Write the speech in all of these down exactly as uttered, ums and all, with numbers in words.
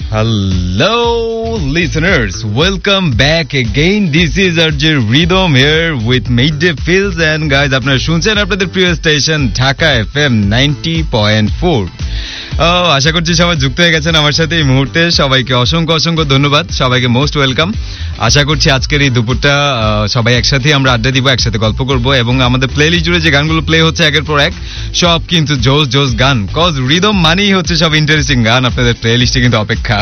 Hello, listeners. Welcome back again. This is R J Rhythm here with Midday Fields, and guys, আপনারা শুনছেন আপনাদের প্রিয় station Dhaka F M ninety point four. আশা করছি সবাই যুক্ত হয়ে গেছেন আমার সাথে এই মুহূর্তে। সবাইকে অসংখ্য অসংখ্য ধন্যবাদ, সবাইকে মোস্ট ওয়েলকাম। আশা করছি আজকের এই দুপুরটা সবাই একসাথে আমরা আড্ডা দিব, একসাথে গল্প করব, এবং আমাদের প্লেলিস্ট জুড়ে যে গানগুলো প্লে হচ্ছে একের পর এক সব কিন্তু জোস জোস গান। কজ রিদম মানেই হচ্ছে সব ইন্টারেস্টিং গান, আপনাদের প্লেলিস্টে কিন্তু অপেক্ষা।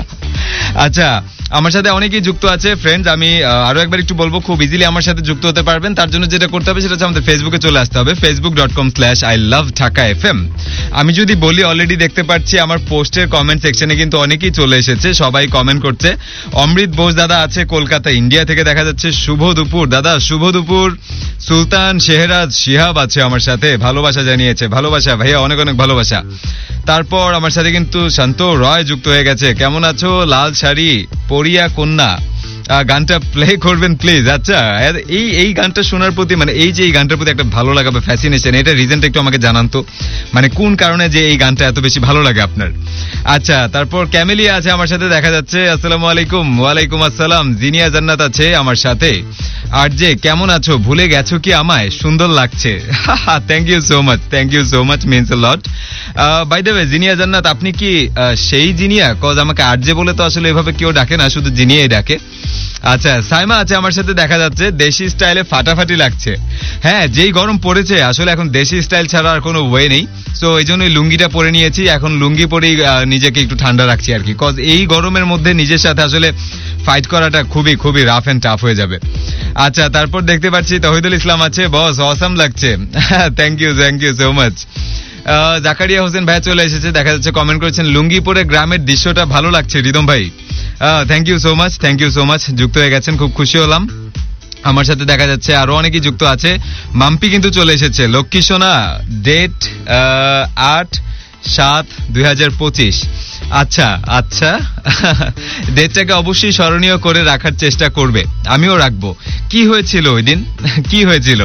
আচ্ছা, আমার সাথে অনেকেই যুক্ত আছে ফ্রেন্ডস। আমি আরো একবার একটু বলবো, খুব ইজিলি আমার সাথে যুক্ত হতে পারবেন। তার জন্য যেটা করতে হবে সেটা হচ্ছে আমাদের ফেসবুকে চলে আসতে হবে, Facebook dot com slash I love Dhaka F M. আমি যদি বলি, অলরেডি দেখতে পাচ্ছি আমার পোস্টের কমেন্ট সেকশনে কিন্তু অনেকেই চলে এসেছে, সবাই কমেন্ট করছে। অমৃত বোস দাদা আছে কলকাতা ইন্ডিয়া থেকে দেখা যাচ্ছে। শুভ দুপুর দাদা, শুভ দুপুর। সুলতান শেহরাজ শিহাব আছে আমার সাথে, ভালোবাসা জানিয়েছে। ভালোবাসা ভাইয়া, অনেক অনেক ভালোবাসা। তারপর আমার সাথে কিন্তু শান্ত রয় যুক্ত হয়ে গেছে। কেমন আছো লাল শাড়ি পরিয়া কন্যা, গানটা প্লে করবেন প্লিজ। আচ্ছা, এই এই গানটা শোনার প্রতি, মানে এই যে এই গানটার প্রতি একটা ভালো লাগা বা ফ্যাসিনেশন, এটা রিজনটা একটু আমাকে জানান তো, মানে কোন কারণে যে এই গানটা এত বেশি ভালো লাগে আপনার। আচ্ছা, তারপর ক্যামেলিয়া আছে আমার সাথে দেখা যাচ্ছে। আসসালামু আলাইকুম। ওয়ালাইকুম আসসালাম। জিনিয়া জান্নাত আছে আমার সাথে। আর যে কেমন আছো, ভুলে গেছো কি আমায়, সুন্দর লাগছে। Thank you so much, thank you so much, means a lot. By the way, Jinia জান্নাত, আপনি কি সেই জিনিয়া? কজ আমাকে আর যে বলে তো আসলে এভাবে কেউ ডাকে না, শুধু জিনিয়াই ডাকে। আচ্ছা, সাইমা আছে আমার সাথে দেখা যাচ্ছে। দেশি স্টাইলে ফাটাফাটি লাগছে। হ্যাঁ, যেই গরম পড়েছে আসলে এখন দেশি স্টাইল ছাড়া আর কোনো ওয়ে নেই। সো এই জন্যই লুঙ্গিটা পরে নিয়েছি, এখন লুঙ্গি পরেই নিজেকে একটু ঠান্ডা রাখছি আর কি। কজ এই গরমের মধ্যে নিজের সাথে আসলে ফাইট করাটা খুবই খুবই রাফ এন্ড টাফ হয়ে যাবে। আচ্ছা, তারপর দেখতে পাচ্ছি তহিদুল ইসলাম আছে। বস অসাম লাগছে। Thank you, thank you so much. Zakaria Hossain ভাই চলে এসেছে দেখা যাচ্ছে, কমেন্ট করেছেন লুঙ্গি পরে গ্রামের দৃশ্যটা ভালো লাগছে রিদম ভাই। Thank you so much, thank you so much, যুক্ত হয়ে গেছেন, খুব খুশি হলাম। আমার সাথে দেখা যাচ্ছে আরো অনেকেই যুক্ত আছে। মাম্পি কিন্তু চলে এসেছে। লক্ষ্মী সোনা, ডেট আট সাত দুই হাজার পঁচিশ। আচ্ছা আচ্ছা, ডেটটাকে অবশ্যই স্মরণীয় করে রাখার চেষ্টা করবে, আমিও রাখবো। কি হয়েছিল ওই দিন, কি হয়েছিল?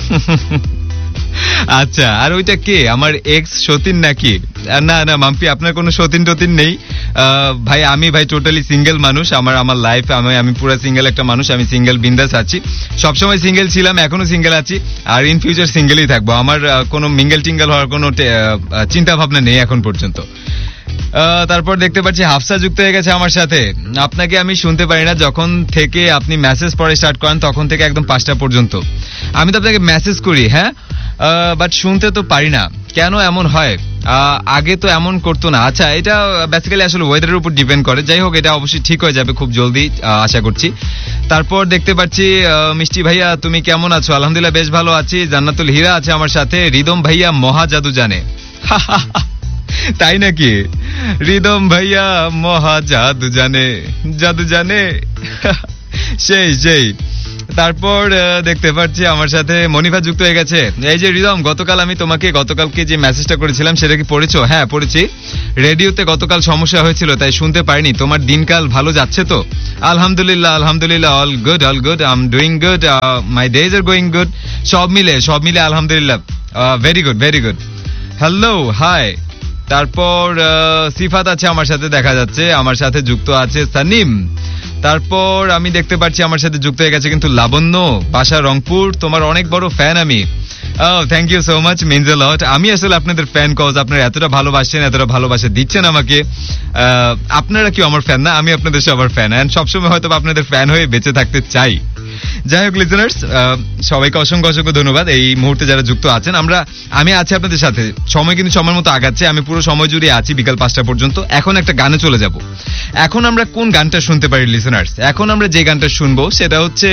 আচ্ছা, আর ওইটা কে, আমার এক্স সতীন নাকি? না না মাম্পি, আপনার কোনো সতীন টতীন নেই ভাই। আমি ভাই টোটালি সিঙ্গেল মানুষ। আমার আমার লাইফ, আমি আমি পুরো সিঙ্গেল একটা মানুষ। আমি সিঙ্গেল বিন্দাস আছি, সবসময় সিঙ্গেল ছিলাম, এখনো সিঙ্গেল আছি, আর ইন ফিউচার সিঙ্গেলই থাকবো। আমার কোনো মিঙ্গেল টিঙ্গেল হওয়ার কোনো চিন্তা ভাবনা নেই এখন পর্যন্ত। তারপর দেখতে পাচ্ছি হাফসা যুক্ত হয়ে গেছে আমার সাথে। আপনাকে আমি শুনতে পারি না, যখন থেকে আপনি মেসেজ পড়ে স্টার্ট করেন তখন থেকে একদম পাঁচটা পর্যন্ত আমি তো আপনাকে মেসেজ করি, হ্যাঁ, বাট শুনতে তো পারি না। কেন এমন হয়? আগে তো এমন করতো না। আচ্ছা, এটা বেসিক্যালি আসলে ওয়েদারের উপর ডিপেন্ড করে। যাই হোক, এটা অবশ্যই ঠিক হয়ে যাবে খুব জলদি, আশা করছি। তারপর দেখতে পাচ্ছি মিষ্টি ভাইয়া, তুমি কেমন আছো? আলহামদুলিল্লাহ বেশ ভালো আছি। জান্নাতুল হীরা আছে আমার সাথে। রিদম ভাইয়া মহা জাদু জানে। তাই নাকি? রিদম ভাইয়া মহা জাদু জানে, জাদু জানে। সেই সেই। তারপর দেখতে পাচ্ছি আমার সাথে মনিফা যুক্ত হয়ে গেছে। এই যে রিদম, গতকাল আমি তোমাকে গতকালকে যে মেসেজটা করেছিলাম সেটা কি পড়েছো? হ্যাঁ পড়েছি। রেডিওতে গতকাল সমস্যা হয়েছিল তাই শুনতে পারিনি। তোমার দিনকাল ভালো যাচ্ছে তো? আলহামদুলিল্লাহ, আলহামদুলিল্লাহ, all good, all good, I am doing good, my days are going good. সব মিলে সব মিলে আলহামদুলিল্লাহ, very good, very good. Hello, high. তারপর সিফাত আছে আমার সাথে দেখা যাচ্ছে। আমার সাথে যুক্ত আছে সানিম। তারপর আমি দেখতে পাচ্ছি আমার সাথে যুক্ত হয়ে গেছে কিন্তু লাবণ্য, বাসা রংপুর। তোমার অনেক বড় ফ্যান আমি। Oh, thank you so much, means a lot. আমি আসলে আপনাদের ফ্যান, কজ আপনারা এতটা ভালোবাসেন, এতটা ভালোবাসা দিচ্ছেন আমাকে। আপনারা কি আমার ফ্যান না? আমি আপনাদের সবার ফ্যান, এন্ড সবসময় হয়তো আপনাদের ফ্যান হয়ে বেঁচে থাকতে চাই। যাই হোক লিসেনার্স, সবাইকে অসংখ্য অসংখ্য ধন্যবাদ এই মুহূর্তে যারা যুক্ত আছেন। আমরা আমি আছি আপনাদের সাথে। সময় কিন্তু সময়ের মতো আগাচ্ছে, আমি পুরো সময় জুড়ে আছি বিকাল পাঁচটা পর্যন্ত। এখন একটা গানে চলে যাব। এখন আমরা কোন গানটা শুনতে পারি লিসেনার্স? এখন আমরা যে গানটা শুনবো সেটা হচ্ছে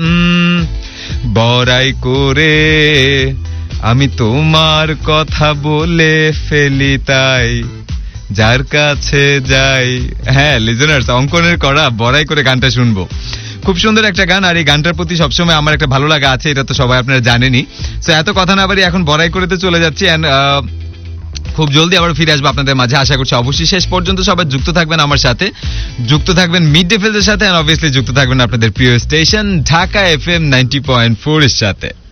বড়াই করে আমি তোমার কথা বলে ফেলি, তাই যার কাছে যাই। হ্যাঁ লিসেনার্স, অঙ্কনের করা বড়াই করে গানটা শুনবো। খুব সুন্দর একটা গান, আর এই গানটার প্রতি সবসময় আমার একটা ভালো লাগা আছে, এটা তো সবাই আপনারা জানেনই। তো এত কথা না বাড়ি এখন বড়াই করে তো চলে যাচ্ছি, এন্ড খুব জলদি আবার ফিরে আসবো আপনাদের মাঝে, আশা করছি। অবশ্যই শেষ পর্যন্ত সবাই যুক্ত থাকবেন আমার সাথে, যুক্ত থাকবেন মিড ডে ফিল্ডের সাথে, এন্ড অবভিয়াসলি যুক্ত থাকবেন আপনাদের প্রিয় station Dhaka F M ninety point four এর সাথে।